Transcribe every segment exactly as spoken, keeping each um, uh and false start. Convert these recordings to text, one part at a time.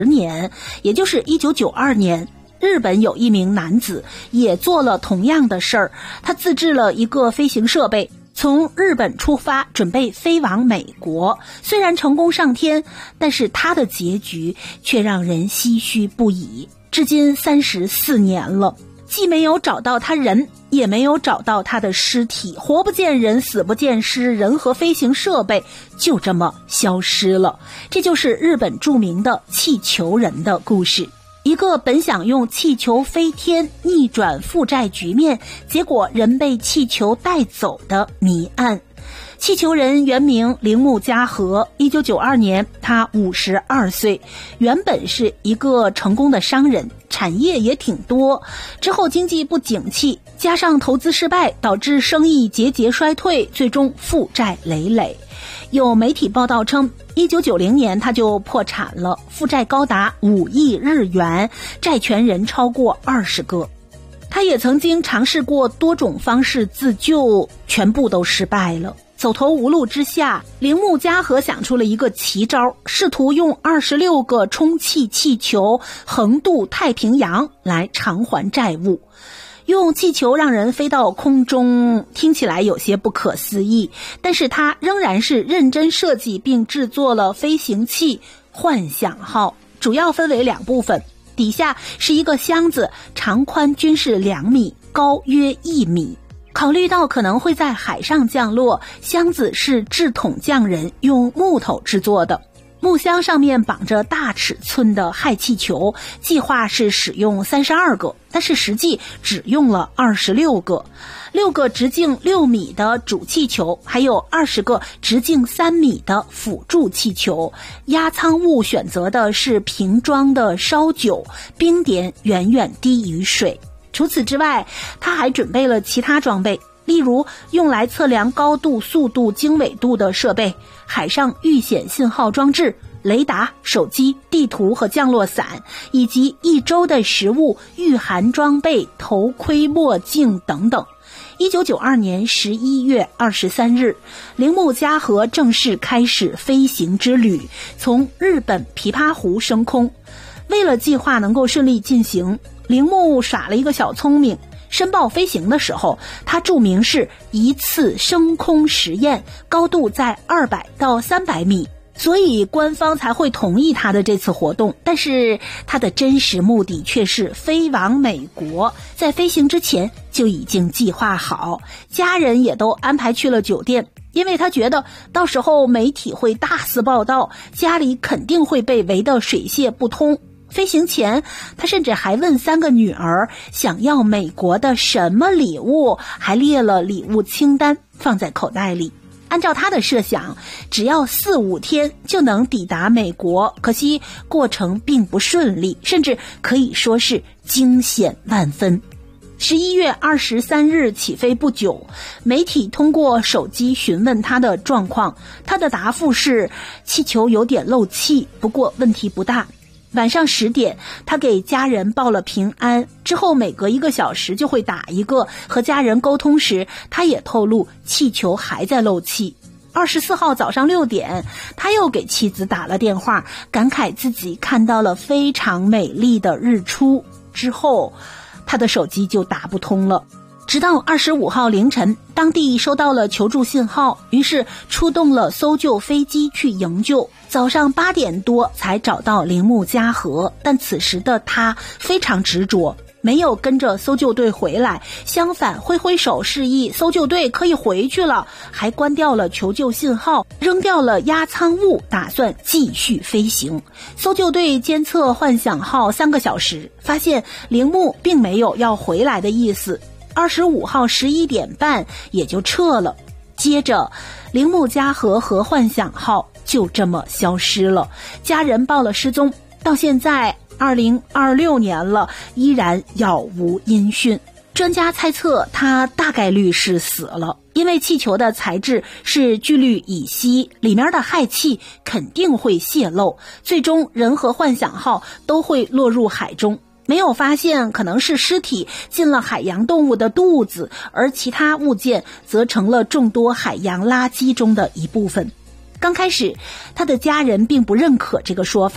年，也就是一九九二年，日本有一名男子也做了同样的事儿，他自制了一个飞行设备，从日本出发，准备飞往美国。虽然成功上天，但是他的结局却让人唏嘘不已。至今三十四年了，既没有找到他人，也没有找到他的尸体，活不见人，死不见尸，人和飞行设备就这么消失了。这就是日本著名的气球人的故事。一个本想用气球飞天逆转负债局面，结果人被气球带走的谜案。气球人原名铃木嘉和，一九九二年他五十二岁，原本是一个成功的商人，产业也挺多。之后经济不景气，加上投资失败，导致生意节节衰退，最终负债累累。有媒体报道称，一九九零年他就破产了，负债高达五亿日元，债权人超过二十个。他也曾经尝试过多种方式自救，全部都失败了。走投无路之下，铃木嘉和想出了一个奇招，试图用二十六个充气气球横渡太平洋来偿还债务。用气球让人飞到空中，听起来有些不可思议，但是他仍然是认真设计并制作了飞行器幻想号，主要分为两部分，底下是一个箱子，长宽均是两米，高约一米。考虑到可能会在海上降落，箱子是制桶匠人用木头制作的，木箱上面绑着大尺寸的氦气球，计划是使用三十二个，但是实际只用了二十六个。六个直径六米的主气球，还有二十个直径三米的辅助气球。压舱物选择的是瓶装的烧酒，冰点远远低于水。除此之外，他还准备了其他装备，例如用来测量高度、速度、经纬度的设备，海上遇险信号装置、雷达、手机、地图和降落伞，以及一周的食物、御寒装备、头盔、墨镜等等。一九九二年十一月二十三日，铃木嘉和正式开始飞行之旅，从日本琵琶湖升空。为了计划能够顺利进行，铃木耍了一个小聪明，申报飞行的时候，他注明是一次升空实验，高度在二百到三百米，所以官方才会同意他的这次活动。但是他的真实目的却是飞往美国，在飞行之前就已经计划好，家人也都安排去了酒店，因为他觉得到时候媒体会大肆报道，家里肯定会被围得水泄不通。飞行前，他甚至还问三个女儿想要美国的什么礼物，还列了礼物清单放在口袋里。按照他的设想，只要四五天就能抵达美国，可惜过程并不顺利，甚至可以说是惊险万分。十一月二十三日起飞不久，媒体通过手机询问他的状况，他的答复是气球有点漏气，不过问题不大。晚上十点，他给家人报了平安，之后每隔一个小时就会打一个，和家人沟通时，他也透露气球还在漏气。二十四号早上六点，他又给妻子打了电话，感慨自己看到了非常美丽的日出。之后，他的手机就打不通了。直到二十五号凌晨，当地收到了求助信号，于是出动了搜救飞机去营救。早上八点多才找到铃木嘉和，但此时的他非常执着，没有跟着搜救队回来，相反挥挥手示意搜救队可以回去了，还关掉了求救信号，扔掉了压舱物，打算继续飞行。搜救队监测幻想号三个小时，发现铃木并没有要回来的意思。二十五号十一点半也就撤了。接着，铃木嘉和和幻想号就这么消失了，家人报了失踪，到现在二零二六年了，依然杳无音讯。专家猜测他大概率是死了，因为气球的材质是聚氯乙烯，里面的氦气肯定会泄漏，最终人和幻想号都会落入海中。没有发现可能是尸体进了海洋动物的肚子，而其他物件则成了众多海洋垃圾中的一部分。刚开始，他的家人并不认可这个说法，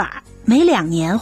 每两年